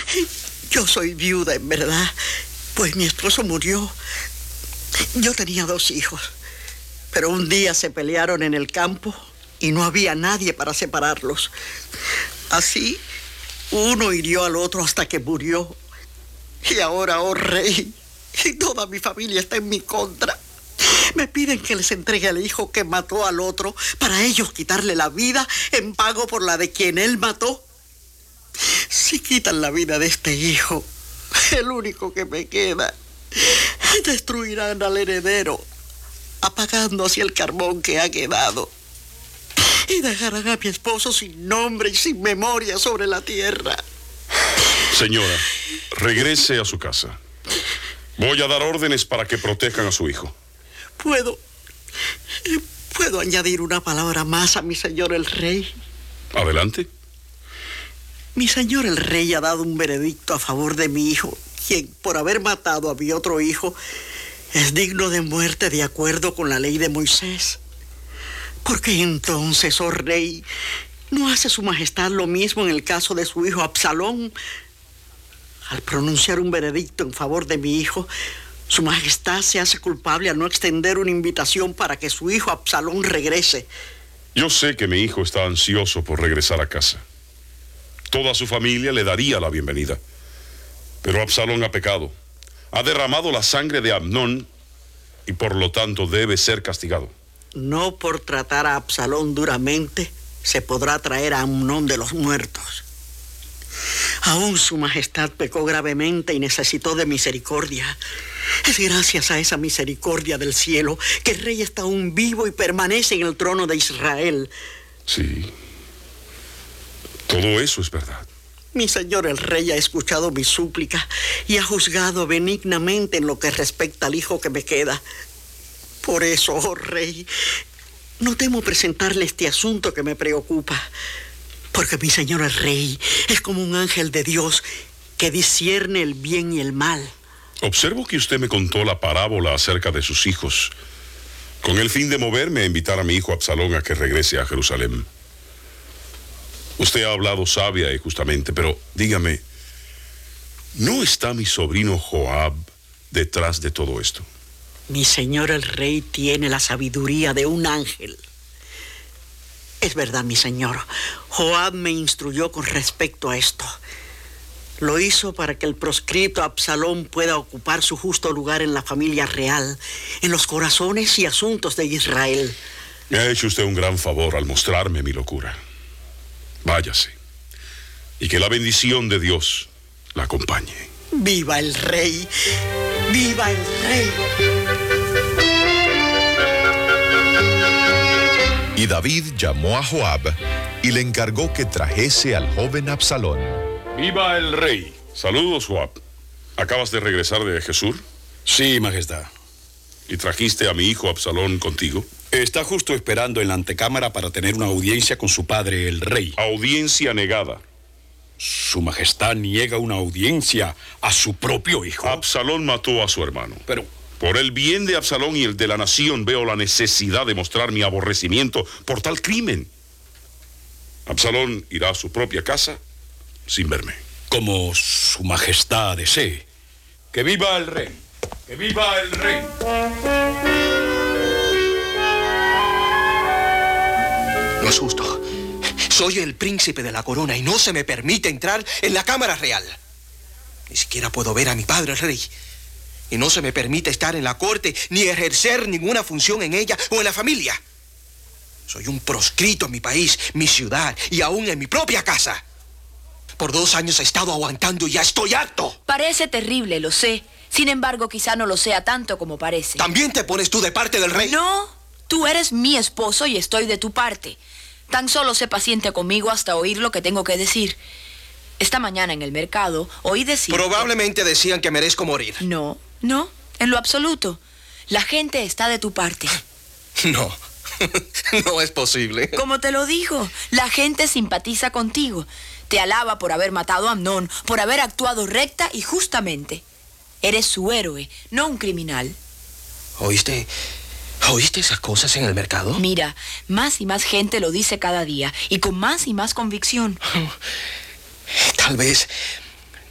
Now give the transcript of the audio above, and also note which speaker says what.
Speaker 1: Yo soy viuda, en verdad, pues mi esposo murió. Yo tenía 2 hijos, pero un día se pelearon en el campo y no había nadie para separarlos. Así, uno hirió al otro hasta que murió. Y ahora, oh rey, y toda mi familia está en mi contra. Me piden que les entregue al hijo que mató al otro para ellos quitarle la vida en pago por la de quien él mató. Si quitan la vida de este hijo, el único que me queda, destruirán al heredero, apagando así el carbón que ha quedado. Y dejarán a mi esposo sin nombre y sin memoria sobre la tierra.
Speaker 2: Señora, regrese a su casa. Voy a dar órdenes para que protejan a su hijo.
Speaker 1: ¿Puedo añadir una palabra más a mi señor el rey?
Speaker 2: Adelante.
Speaker 1: Mi señor el rey ha dado un veredicto a favor de mi hijo, quien, por haber matado a mi otro hijo, es digno de muerte de acuerdo con la ley de Moisés. ¿Por qué entonces, oh rey, no hace su majestad lo mismo en el caso de su hijo Absalón? Al pronunciar un veredicto en favor de mi hijo, su majestad se hace culpable al no extender una invitación para que su hijo Absalón regrese.
Speaker 2: Yo sé que mi hijo está ansioso por regresar a casa. Toda su familia le daría la bienvenida. Pero Absalón ha pecado. Ha derramado la sangre de Amnón y por lo tanto debe ser castigado.
Speaker 1: No por tratar a Absalón duramente se podrá traer a Amnón de los muertos. Aún su majestad pecó gravemente y necesitó de misericordia. Es gracias a esa misericordia del cielo que el rey está aún vivo y permanece en el trono de Israel.
Speaker 2: Sí, todo eso es verdad.
Speaker 1: Mi señor el rey ha escuchado mi súplica y ha juzgado benignamente en lo que respecta al hijo que me queda. Por eso, oh rey, no temo presentarle este asunto que me preocupa, porque mi señor el rey es como un ángel de Dios que discierne el bien y el mal.
Speaker 2: Observo que usted me contó la parábola acerca de sus hijos, con el fin de moverme a invitar a mi hijo Absalón a que regrese a Jerusalén. Usted ha hablado sabia y justamente, pero dígame, ¿no está mi sobrino Joab detrás de todo esto?
Speaker 1: Mi señor el rey tiene la sabiduría de un ángel. Es verdad, mi señor. Joab me instruyó con respecto a esto. Lo hizo para que el proscrito Absalón pueda ocupar su justo lugar en la familia real, en los corazones y asuntos de Israel.
Speaker 2: Me ha hecho usted un gran favor al mostrarme mi locura. Váyase, y que la bendición de Dios la acompañe.
Speaker 1: ¡Viva el rey! ¡Viva el rey!
Speaker 3: Y David llamó a Joab y le encargó que trajese al joven Absalón.
Speaker 2: ¡Viva el rey! Saludos, Joab. ¿Acabas de regresar de Jesús?
Speaker 4: Sí, majestad.
Speaker 2: ¿Y trajiste a mi hijo Absalón contigo?
Speaker 4: Está justo esperando en la antecámara para tener una audiencia con su padre, el rey.
Speaker 2: Audiencia negada.
Speaker 4: Su majestad niega una audiencia a su propio hijo.
Speaker 2: Absalón mató a su hermano.
Speaker 4: Pero
Speaker 2: por el bien de Absalón y el de la nación veo la necesidad de mostrar mi aborrecimiento por tal crimen. Absalón irá a su propia casa sin verme.
Speaker 4: como su majestad desee. ¡Que viva el rey! ¡Que viva el rey!
Speaker 5: No es justo. Soy el príncipe de la corona y no se me permite entrar en la cámara real. Ni siquiera puedo ver a mi padre el rey. Y no se me permite estar en la corte ni ejercer ninguna función en ella o en la familia. Soy un proscrito en mi país, mi ciudad y aún en mi propia casa. Por 2 años he estado aguantando y ya estoy harto.
Speaker 6: Parece terrible, lo sé. Sin embargo, quizá no lo sea tanto como parece.
Speaker 5: ¿También te pones tú de parte del rey?
Speaker 6: No, tú eres mi esposo y estoy de tu parte. Tan solo sé paciente conmigo hasta oír lo que tengo que decir. Esta mañana en el mercado oí decir...
Speaker 5: Probablemente decían que merezco morir.
Speaker 6: No, en lo absoluto. La gente está de tu parte.
Speaker 5: No, no es posible.
Speaker 6: Como te lo digo, la gente simpatiza contigo. Te alaba por haber matado a Amnón, por haber actuado recta y justamente. Eres su héroe, no un criminal.
Speaker 5: ¿Oíste esas cosas en el mercado?
Speaker 6: Mira, más y más gente lo dice cada día y con más y más convicción.
Speaker 5: Tal vez